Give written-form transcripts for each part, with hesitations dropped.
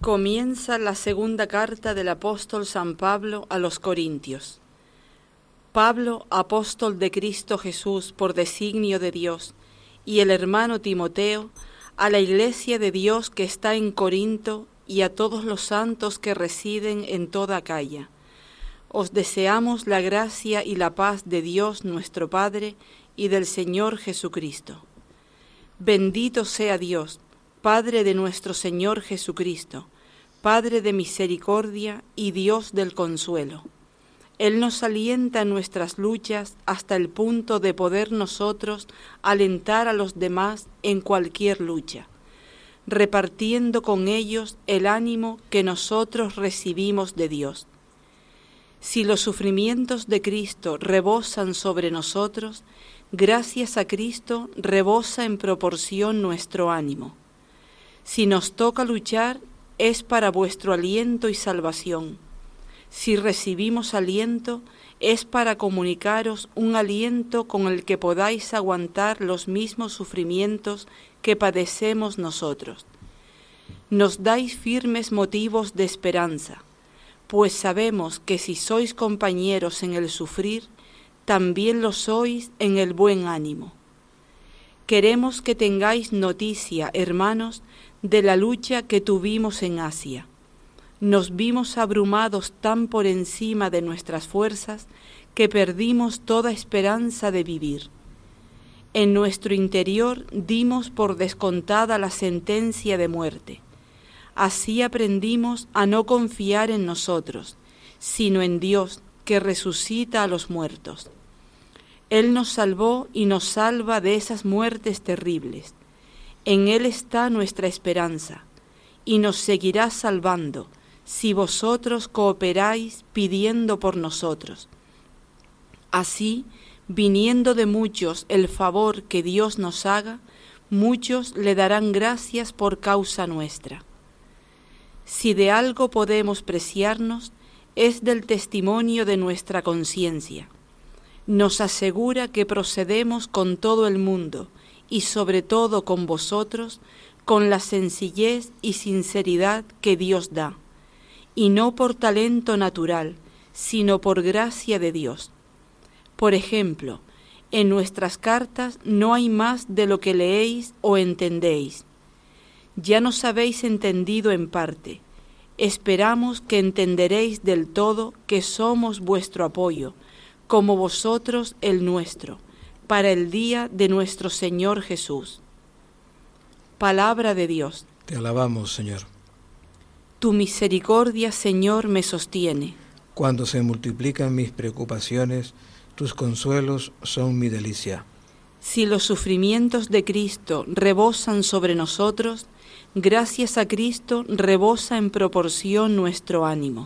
Comienza la segunda carta del apóstol San Pablo a los Corintios. Pablo, apóstol de Cristo Jesús por designio de Dios, y el hermano Timoteo, a la iglesia de Dios que está en Corinto y a todos los santos que residen en toda Acaya. Os deseamos la gracia y la paz de Dios nuestro Padre y del Señor Jesucristo. Bendito sea Dios, Padre de nuestro Señor Jesucristo, Padre de misericordia y Dios del consuelo. Él nos alienta en nuestras luchas hasta el punto de poder nosotros alentar a los demás en cualquier lucha, repartiendo con ellos el ánimo que nosotros recibimos de Dios. Si los sufrimientos de Cristo rebosan sobre nosotros, gracias a Cristo rebosa en proporción nuestro ánimo. Si nos toca luchar, es para vuestro aliento y salvación. Si recibimos aliento, es para comunicaros un aliento con el que podáis aguantar los mismos sufrimientos que padecemos nosotros. Nos dais firmes motivos de esperanza, pues sabemos que si sois compañeros en el sufrir, también lo sois en el buen ánimo. Queremos que tengáis noticia, hermanos, de la lucha que tuvimos en Asia. Nos vimos abrumados tan por encima de nuestras fuerzas que perdimos toda esperanza de vivir. En nuestro interior dimos por descontada la sentencia de muerte. Así aprendimos a no confiar en nosotros, sino en Dios, que resucita a los muertos. Él nos salvó y nos salva de esas muertes terribles. En Él está nuestra esperanza, y nos seguirá salvando, si vosotros cooperáis pidiendo por nosotros. Así, viniendo de muchos el favor que Dios nos haga, muchos le darán gracias por causa nuestra. Si de algo podemos preciarnos, es del testimonio de nuestra conciencia. Nos asegura que procedemos con todo el mundo, y sobre todo con vosotros, con la sencillez y sinceridad que Dios da, y no por talento natural, sino por gracia de Dios. Por ejemplo, en nuestras cartas no hay más de lo que leéis o entendéis. Ya nos habéis entendido en parte. Esperamos que entenderéis del todo que somos vuestro apoyo, como vosotros el nuestro, para el día de nuestro Señor Jesús. Palabra de Dios. Te alabamos, Señor. Tu misericordia, Señor, me sostiene. Cuando se multiplican mis preocupaciones, tus consuelos son mi delicia. Si los sufrimientos de Cristo rebosan sobre nosotros, gracias a Cristo rebosa en proporción nuestro ánimo.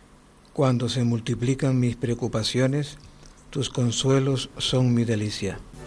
Cuando se multiplican mis preocupaciones, tus consuelos son mi delicia.